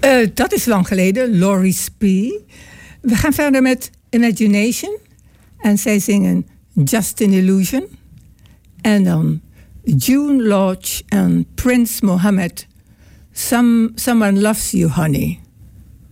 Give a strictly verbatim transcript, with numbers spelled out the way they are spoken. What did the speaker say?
Uh, dat is lang geleden, Laurie Spee. We gaan verder met Imagination. En zij zingen Just an Illusion. En dan June Lodge en Prince Mohammed. Some, Someone Loves You, Honey.